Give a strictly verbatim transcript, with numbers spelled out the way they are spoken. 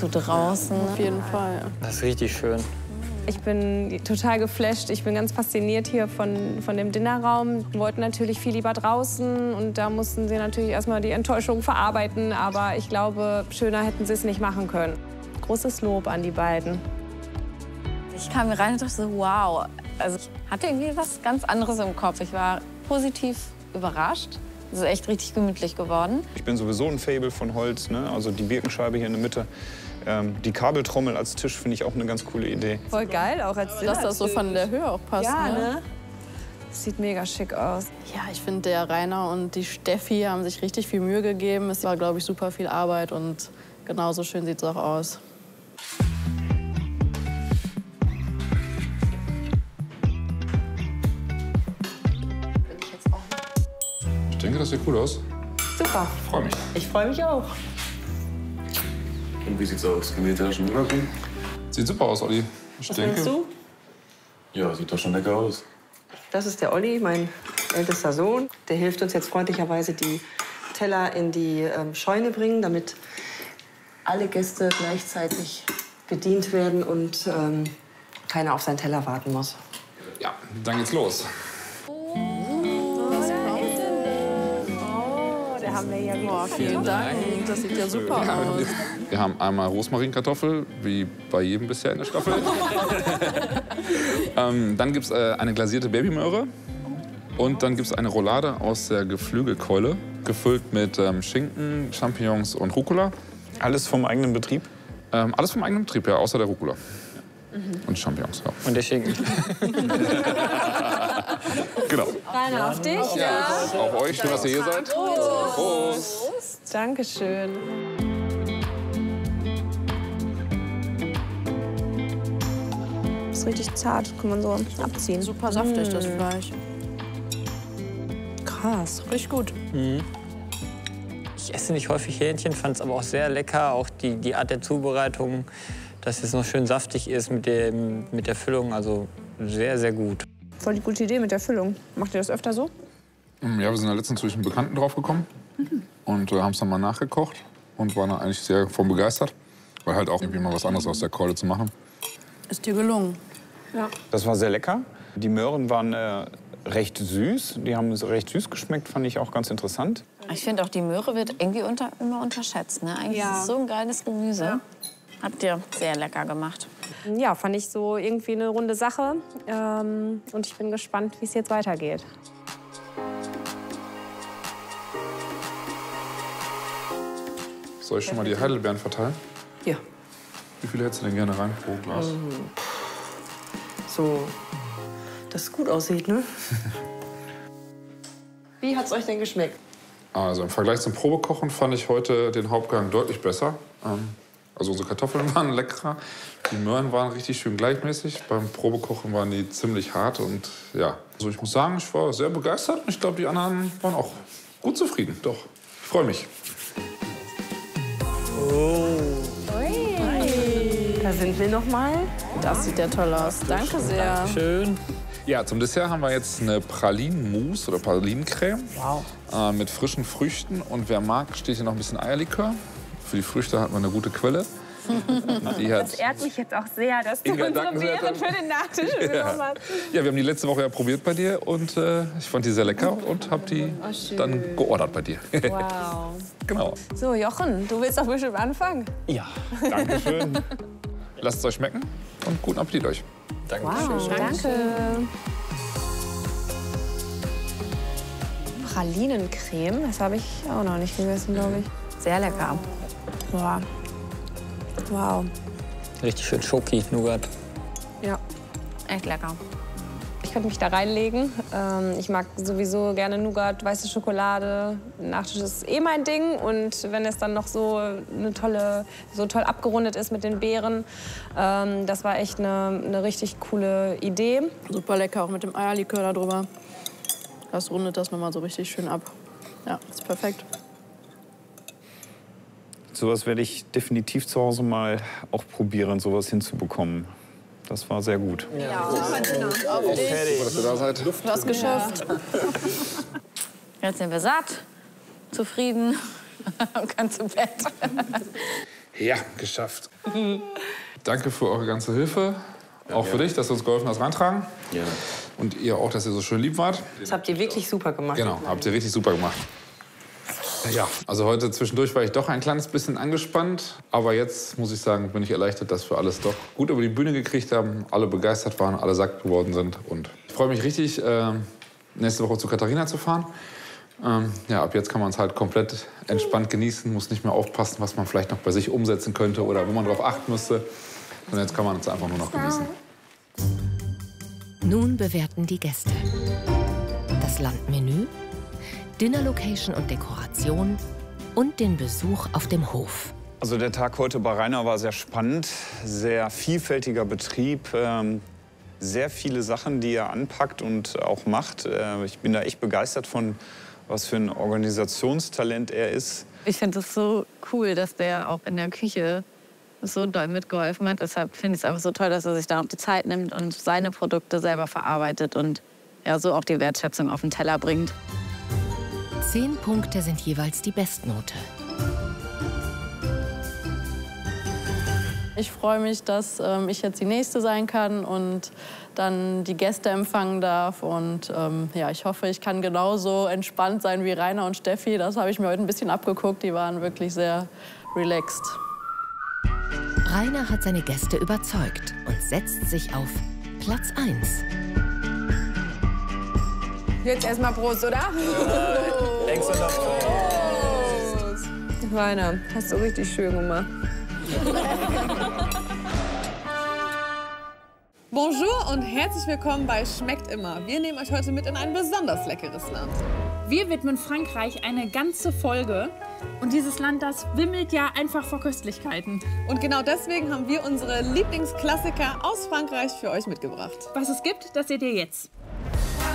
zu draußen. Auf jeden Fall. Das ist richtig schön. Ich bin total geflasht. Ich bin ganz fasziniert hier von, von dem Dinnerraum. Wir wollten natürlich viel lieber draußen und da mussten sie natürlich erstmal die Enttäuschung verarbeiten. Aber ich glaube, schöner hätten sie es nicht machen können. Großes Lob an die beiden. Ich kam hier rein und dachte so, wow. Also ich hatte irgendwie was ganz anderes im Kopf. Ich war positiv überrascht. Es ist echt richtig gemütlich geworden. Ich bin sowieso ein Faible von Holz, ne? Also die Birkenscheibe hier in der Mitte. Ähm, die Kabeltrommel als Tisch finde ich auch eine ganz coole Idee. Voll geil, auch als Dass das so von der Höhe auch passt. Ja, ne? ne? Sieht mega schick aus. Ja, ich finde, der Rainer und die Steffi haben sich richtig viel Mühe gegeben. Es war, glaube ich, super viel Arbeit und genauso schön sieht es auch aus. Ich denke, das sieht cool aus. Super. Ich freue mich. Ich freue mich auch. Und wie sieht's aus? Können wir da schon rüberkommen? Sieht super aus, Olli. Ich Was denke. denkst du? Ja, sieht doch schon lecker aus. Das ist der Olli, mein ältester Sohn. Der hilft uns jetzt freundlicherweise, die Teller in die ähm, Scheune bringen, damit alle Gäste gleichzeitig bedient werden und ähm, keiner auf seinen Teller warten muss. Ja, dann geht's los. Da haben wir ja Boah, vielen Dank. Das sieht ja super aus. Wir haben einmal Rosmarinkartoffel, wie bei jedem bisher in der Staffel. ähm, dann gibt es äh, eine glasierte Babymöhre. Und dann gibt es eine Roulade aus der Geflügelkeule, gefüllt mit ähm, Schinken, Champignons und Rucola. Alles vom eigenen Betrieb? Ähm, alles vom eigenen Betrieb, ja, außer der Rucola. Mhm. Und Champignons, ja. Und der Schinken. Genau. Rainer, auf dich. Ja. Auf euch, schön, dass ihr hier seid. Prost. Prost. Dankeschön. Das ist richtig zart, kann man so abziehen. Super saftig, das Fleisch. Krass. Richtig gut. Mhm. Ich esse nicht häufig Hähnchen, fand es aber auch sehr lecker. Auch die, die Art der Zubereitung, dass es noch schön saftig ist mit, dem, mit der Füllung. Also sehr, sehr gut. Voll die gute Idee mit der Füllung. Macht ihr das öfter so? Ja, wir sind da letztens durch einen Bekannten draufgekommen und äh, haben es dann mal nachgekocht und waren dann eigentlich sehr von begeistert, weil halt auch irgendwie mal was anderes aus der Keule zu machen. Ist dir gelungen? Ja. Das war sehr lecker. Die Möhren waren äh, recht süß. Die haben recht süß geschmeckt, fand ich auch ganz interessant. Ich finde auch, die Möhre wird irgendwie unter, immer unterschätzt. Ne? Eigentlich Ja. ist es so ein geiles Gemüse. Ja. Habt ihr sehr lecker gemacht. Ja, fand ich so irgendwie eine runde Sache. Ähm, und ich bin gespannt, wie es jetzt weitergeht. Soll ich schon mal die Heidelbeeren verteilen? Ja. Wie viele hättest du denn gerne rein pro Glas? So, dass es gut aussieht, ne? Wie hat's euch denn geschmeckt? Also im Vergleich zum Probekochen fand ich heute den Hauptgang deutlich besser. Ähm, Also unsere Kartoffeln waren leckerer, die Möhren waren richtig schön gleichmäßig. Beim Probekochen waren die ziemlich hart und ja. Also ich muss sagen, ich war sehr begeistert. Ich glaube, die anderen waren auch gut zufrieden. Doch, ich freue mich. Da sind wir noch mal. Das sieht ja toll aus. Danke sehr. Schön. Ja, zum Dessert haben wir jetzt eine Pralinenmousse oder Pralinencreme Wow. äh, mit frischen Früchten. Und wer mag, steht hier noch ein bisschen Eierlikör. Für die Früchte hat man eine gute Quelle. Die hat Das ehrt mich jetzt auch sehr, dass du Inga, unsere dankenswert. Beeren für den Nachtisch genommen hast. Ja, wir haben die letzte Woche ja probiert bei dir und äh, ich fand die sehr lecker und habe die dann geordert bei dir. Wow. Genau. So, Jochen, du willst doch bestimmt anfangen. Ja. Dankeschön. Lasst es euch schmecken und guten Appetit euch. Wow, danke. Pralinencreme, das habe ich auch noch nicht gegessen, glaube ich. Sehr lecker. Wow. Wow. Richtig schön Schoki, Nougat. Ja. Echt lecker. Ich könnte mich da reinlegen. Ähm, ich mag sowieso gerne Nougat, weiße Schokolade. Nachtisch ist eh mein Ding. Und wenn es dann noch so eine tolle, so toll abgerundet ist mit den Beeren, ähm, das war echt eine, eine richtig coole Idee. Super lecker, auch mit dem Eierlikör da drüber. Das rundet das nochmal so richtig schön ab. Ja, ist perfekt. Sowas werde ich definitiv zu Hause mal auch probieren, sowas hinzubekommen. Das war sehr gut. Ja. Super, dass ihr da seid. Du hast geschafft. Jetzt sind wir satt, zufrieden und können zu Bett. Ja, geschafft. Danke für eure ganze Hilfe. Ja, auch für dich, dass du uns geholfen hast, reintragen. Ja. Und ihr auch, dass ihr so schön lieb wart. Das habt ihr wirklich super gemacht. Genau, habt ihr richtig super gemacht. Ja, also heute zwischendurch war ich doch ein kleines bisschen angespannt. Aber jetzt muss ich sagen, bin ich erleichtert, dass wir alles doch gut über die Bühne gekriegt haben. Alle begeistert waren, alle satt geworden sind. Und ich freue mich richtig, äh, nächste Woche zu Katharina zu fahren. Ähm, ja, ab jetzt kann man es halt komplett entspannt genießen, muss nicht mehr aufpassen, was man vielleicht noch bei sich umsetzen könnte oder wo man darauf achten müsste. Und jetzt kann man es einfach nur noch genießen. Nun bewerten die Gäste das Landmenü, Dinner-Location und Dekoration und den Besuch auf dem Hof. Also der Tag heute bei Rainer war sehr spannend, sehr vielfältiger Betrieb, ähm, sehr viele Sachen, die er anpackt und auch macht. Äh, ich bin da echt begeistert von, was für ein Organisationstalent er ist. Ich finde es so cool, dass der auch in der Küche so doll mitgeholfen hat. Deshalb finde ich es einfach so toll, dass er sich da auch die Zeit nimmt und seine Produkte selber verarbeitet und ja, so auch die Wertschätzung auf den Teller bringt. Zehn Punkte sind jeweils die Bestnote. Ich freue mich, dass ähm, ich jetzt die Nächste sein kann und dann die Gäste empfangen darf. Und ähm, ja, ich hoffe, ich kann genauso entspannt sein wie Rainer und Steffi. Das habe ich mir heute ein bisschen abgeguckt. Die waren wirklich sehr relaxed. Rainer hat seine Gäste überzeugt und setzt sich auf Platz eins. Jetzt erstmal Prost, oder? Denkst du das? Prost. Rainer, hast du richtig schön gemacht. Bonjour und herzlich willkommen bei Schmeckt immer. Wir nehmen euch heute mit in ein besonders leckeres Land. Wir widmen Frankreich eine ganze Folge. Und dieses Land, das wimmelt ja einfach vor Köstlichkeiten. Und genau deswegen haben wir unsere Lieblingsklassiker aus Frankreich für euch mitgebracht. Was es gibt, das seht ihr jetzt.